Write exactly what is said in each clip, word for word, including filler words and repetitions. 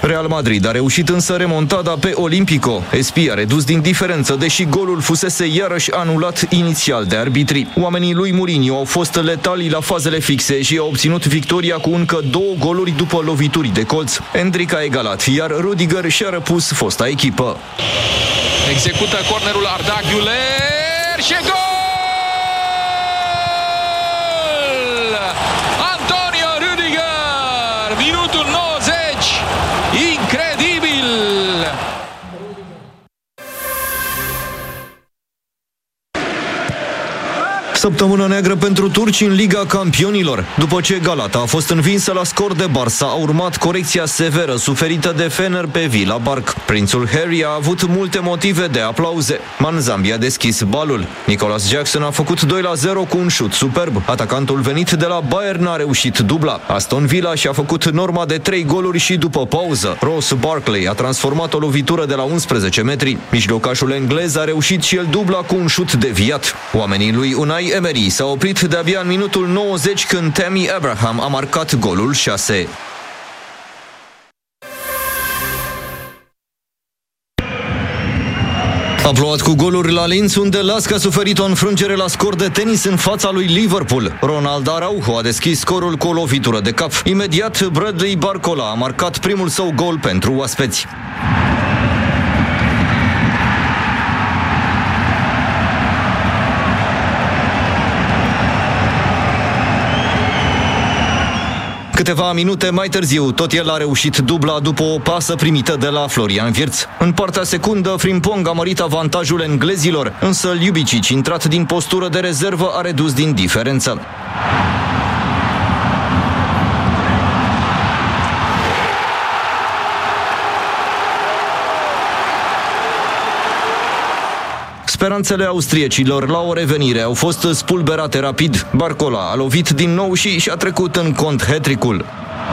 Real Madrid a reușit însă remontada pe Olympico. Espii a redus din diferență, deși golul fusese iarăși anulat inițial de arbitri. Oamenii lui Mourinho au fost letali la fazele fixe și au obținut victoria cu încă două goluri după lovituri de colț. Endrick a egalat, iar Rudiger și-a răpus fosta echipă. Execută cornerul Arda Güler și gol! Antonio Rudiger, minutul nouăzeci, incredibil! Săptămână neagră pentru turci în Liga Campionilor. După ce Galata a fost învinsă la scor de Barça, a urmat corecția severă suferită de Fener pe Villa Park. Prințul Harry a avut multe motive de aplauze. Manzambi a deschis balul. Nicolas Jackson a făcut doi la zero cu un șut superb. Atacantul venit de la Bayern a reușit dubla. Aston Villa și-a făcut norma de trei goluri și după pauză. Ross Barkley a transformat o lovitură de la unsprezece metri. Mijlocașul englez a reușit și el dubla cu un șut deviat. Oamenii lui Unai Emery s-a oprit de-abia în minutul nouăzeci când Tammy Abraham a marcat golul șase. A plouat cu goluri la Linz, unde Lask a suferit o înfrângere la scor de tenis în fața lui Liverpool. Ronald Araujo a deschis scorul cu o lovitură de cap. Imediat, Bradley Barcola a marcat primul său gol pentru oaspeți. Câteva minute mai târziu, tot el a reușit dubla după o pasă primită de la Florian Wirtz. În partea secundă, Frimpong a mărit avantajul englezilor, însă Ljubicic, intrat din postură de rezervă, a redus din diferență. Speranțele austriecilor la o revenire au fost spulberate rapid. Barcola a lovit din nou și și-a trecut în cont hat-trick-ul.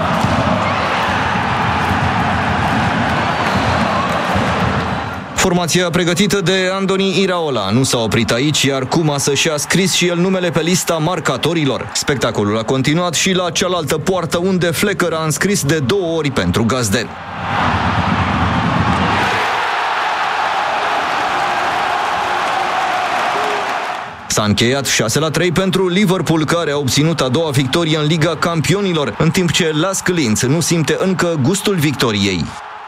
Formația pregătită de Andoni Iraola nu s-a oprit aici, iar Koeman și-a scris și el numele pe lista marcatorilor. Spectacolul a continuat și la cealaltă poartă, unde Flecker a înscris de două ori pentru gazde. S-a încheiat șase la trei pentru Liverpool, care a obținut a doua victorie în Liga Campionilor, în timp ce Lask Linz nu simte încă gustul victoriei.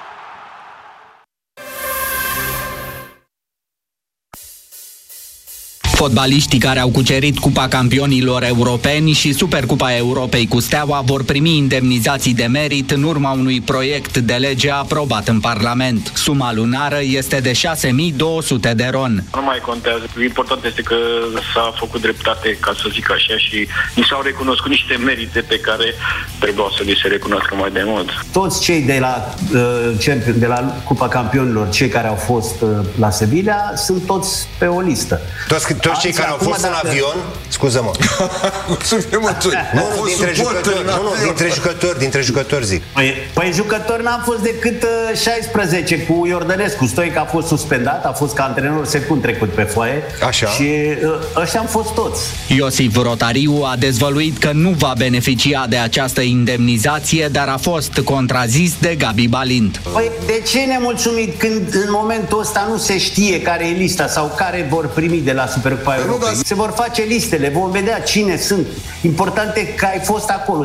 Fotbaliștii care au cucerit Cupa Campionilor Europeni și Supercupa Europei cu Steaua vor primi indemnizații de merit în urma unui proiect de lege aprobat în Parlament. Suma lunară este de șase mii două sute de ron. Nu mai contează. Important este că s-a făcut dreptate, ca să zic așa, și ni s-au recunoscut niște merite pe care trebuiau să li se recunoască mai de mult. Toți cei de la, uh, de la Cupa Campionilor, cei care au fost uh, la Sevilla, sunt toți pe o listă. Toți, toți cei care au fost dacă... în avion, scuză-mă. nu, nu, dintre jucători, nu, nu, dintre jucători, dintre jucători zic. Păi, păi jucători n-am fost decât uh, șaisprezece cu Iordănescu. Stoic a fost suspendat, a fost ca antrenor secund trecut pe foaie. Așa. Și uh, ăștia am fost toți. Iosif Rotariu a dezvăluit că nu va beneficia de această indemnizație, dar a fost contrazis de Gabi Balint. Păi de ce nemulțumit când în momentul ăsta nu se știe care e lista sau care vor primi de la Supercupa Europei? Se vor face listele, vom vedea cine sunt. Important e că ai fost acolo.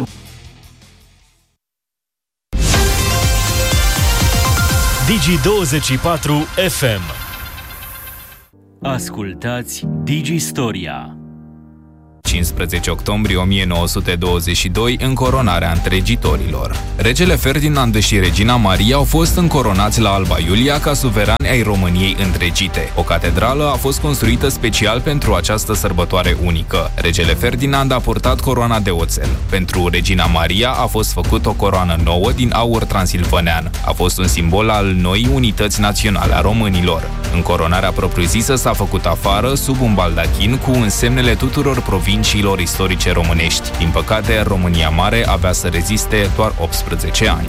Digi douăzeci și patru F M. Ascultați Digi Storia. cincisprezece octombrie o mie nouă sute douăzeci și doi, încoronarea întregitorilor. Regele Ferdinand și regina Maria au fost încoronați la Alba Iulia ca suverani ai României întregite. O catedrală a fost construită special pentru această sărbătoare unică. Regele Ferdinand a purtat coroana de oțel. Pentru regina Maria a fost făcut o coroană nouă din aur transilvanean. A fost un simbol al noii unități naționale a românilor. Încoronarea propriu-zisă s-a făcut afară, sub un baldachin, cu însemnele tuturor provinciilor istorice românești. Din păcate, România Mare avea să reziste doar optsprezece ani.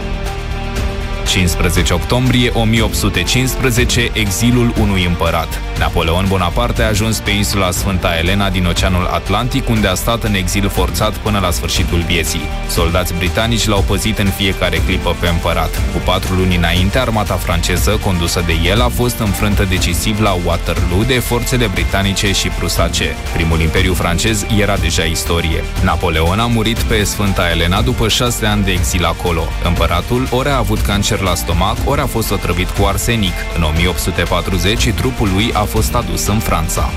cincisprezece octombrie o mie opt sute cincisprezece, exilul unui împărat. Napoleon Bonaparte a ajuns pe insula Sfânta Elena din Oceanul Atlantic, unde a stat în exil forțat până la sfârșitul vieții. Soldați britanici l-au păzit în fiecare clipă pe împărat. Cu patru luni înainte, armata franceză, condusă de el, a fost înfrântă decisiv la Waterloo de forțele britanice și prusace. Primul imperiu francez era deja istorie. Napoleon a murit pe Sfânta Elena după șase ani de exil acolo. Împăratul ori a avut cancer la stomac, ori a fost otrăvit cu arsenic. În o mie opt sute patruzeci, trupul lui a fost adus în Franța.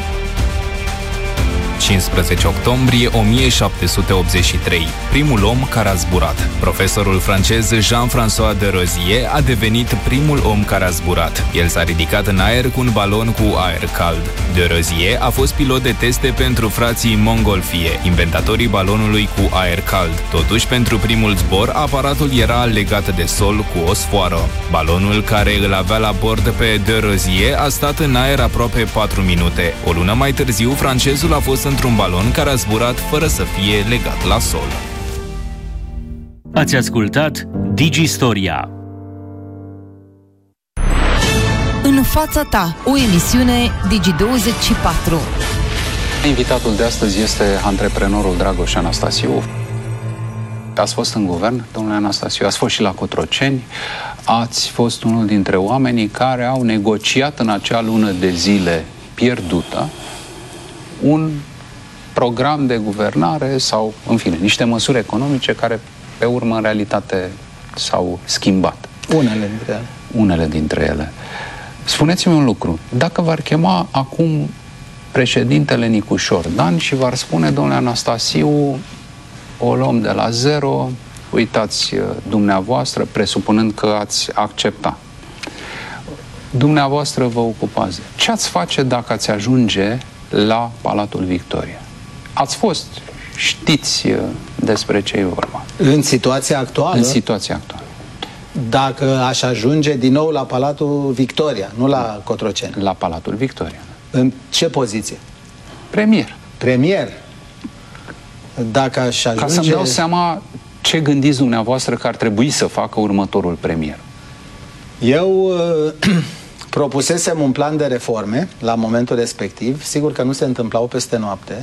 cincisprezece octombrie o mie șapte sute optzeci și trei. Primul om care a zburat. Profesorul francez Jean-François de Rozier a devenit primul om care a zburat. El s-a ridicat în aer cu un balon cu aer cald. De Rozier a fost pilot de teste pentru frații Montgolfier, inventatorii balonului cu aer cald. Totuși, pentru primul zbor, aparatul era legat de sol cu o sfoară. Balonul care îl avea la bord pe de Rozier a stat în aer aproape patru minute. O lună mai târziu, francezul a fost într-un balon care a zburat fără să fie legat la sol. Ați ascultat Digistoria. În fața ta, o emisiune Digi douăzeci și patru. Invitatul de astăzi este antreprenorul Dragoș Anastasiu. Ați fost în guvern, domnule Anastasiu, ați fost și la Cotroceni, ați fost unul dintre oamenii care au negociat în acea lună de zile pierdută un program de guvernare sau, în fine, niște măsuri economice care, pe urmă, în realitate, s-au schimbat. Unele dintre ele. Unele dintre ele. Spuneți-mi un lucru. Dacă v-ar chema acum președintele Nicușor Dan și v-ar spune, domnule Anastasiu, o luăm de la zero, uitați dumneavoastră, presupunând că ați accepta. Dumneavoastră vă ocupați. Ce ați face dacă ați ajunge la Palatul Victoria? Ați fost, știți despre ce e vorba. În situația actuală? În situația actuală. Dacă aș ajunge din nou la Palatul Victoria, nu la Cotroceni. La Palatul Victoria. În ce poziție? Premier. Premier. Dacă aș ajunge... Ca să-mi dau seama ce gândiți dumneavoastră că ar trebui să facă următorul premier. Eu propusesem un plan de reforme la momentul respectiv. Sigur că nu se întâmplau peste noapte.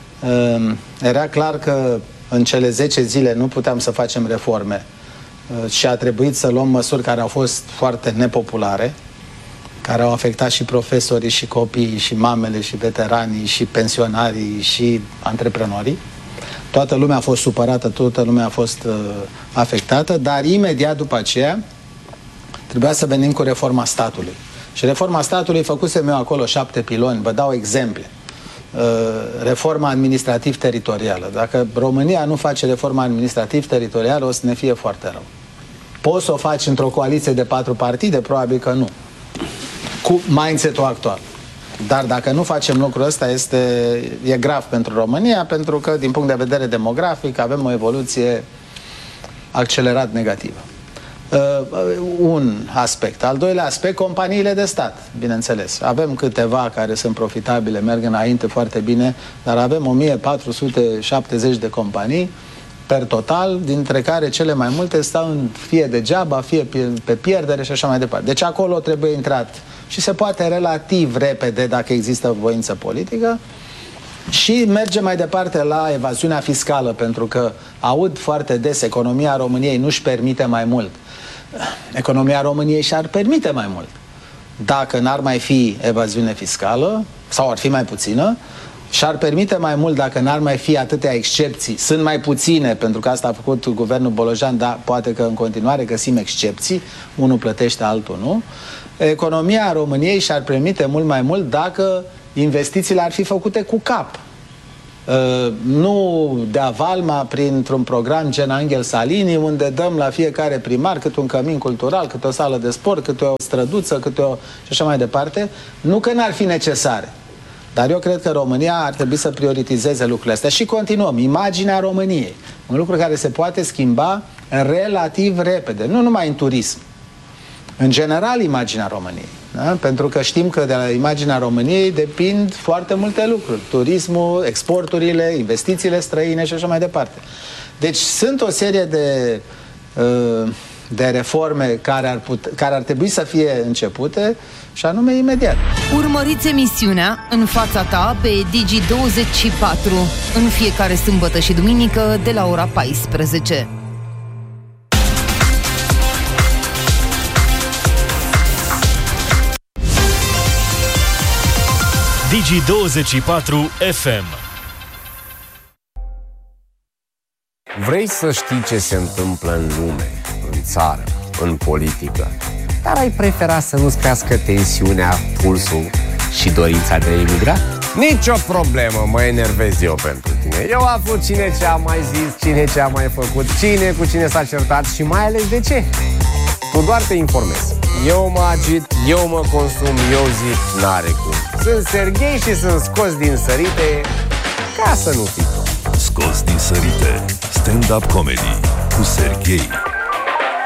Era clar că în cele zece zile nu puteam să facem reforme și a trebuit să luăm măsuri care au fost foarte nepopulare, care au afectat și profesorii, și copiii, și mamele, și veteranii, și pensionarii, și antreprenorii. Toată lumea a fost supărată, toată lumea a fost uh, afectată, dar imediat după aceea trebuia să venim cu reforma statului. Și reforma statului, făcusem eu acolo șapte piloni, vă dau exemple. Uh, reforma administrativ-teritorială. Dacă România nu face reforma administrativ-teritorială, o să ne fie foarte rău. Poți să o faci într-o coaliție de patru partide? Probabil că nu. Cu mindset-ul actual. Dar dacă nu facem lucrul ăsta, este, e grav pentru România, pentru că, din punct de vedere demografic, avem o evoluție accelerat negativă. Uh, un aspect. Al doilea aspect, companiile de stat, bineînțeles. Avem câteva care sunt profitabile, merg înainte foarte bine, dar avem o mie patru sute șaptezeci de companii per total, dintre care cele mai multe stau în fie degeaba, fie pe pierdere și așa mai departe. Deci acolo trebuie intrat și se poate relativ repede dacă există voință politică și merge mai departe la evaziunea fiscală, pentru că aud foarte des economia României nu-și permite mai mult. Economia României și-ar permite mai mult dacă n-ar mai fi evaziune fiscală sau ar fi mai puțină, și-ar permite mai mult dacă n-ar mai fi atâtea excepții. Sunt mai puține, pentru că asta a făcut guvernul Bolojan, dar poate că în continuare găsim excepții, unul plătește, altul nu. Economia României și-ar permite mult mai mult dacă investițiile ar fi făcute cu cap. Uh, nu de avalma printr-un program gen Angel Salini, unde dăm la fiecare primar câte un cămin cultural, câte o sală de sport, câte o străduță, câte o... și așa mai departe. Nu că n-ar fi necesare. Dar eu cred că România ar trebui să prioritizeze lucrurile astea. Și continuăm. Imaginea României. Un lucru care se poate schimba relativ repede. Nu numai în turism. În general, imaginea României. Da? Pentru că știm că de la imaginea României depind foarte multe lucruri. Turismul, exporturile, investițiile străine și așa mai departe. Deci sunt o serie de uh, de reforme care ar, put- care ar trebui să fie începute, și anume imediat. Urmăriți emisiunea În fața ta pe Digi douăzeci și patru în fiecare sâmbătă și duminică de la ora paisprezece. Digi douăzeci și patru F M. Vrei să știi ce se întâmplă în lume, în țară, în politică, dar ai prefera să nu-ți crească tensiunea, pulsul și dorința de a emigra? Nici o problemă, mă enervez eu pentru tine. Eu aflu cine ce a mai zis, cine ce a mai făcut, cine cu cine s-a certat și mai ales de ce. Tu doar te informezi. Eu mă agit, eu mă consum, eu zic, n-are cum. Sunt Serghei și sunt scos din sărite ca să nu fii tot. Scos din sărite. Stand-up comedy cu Serghei.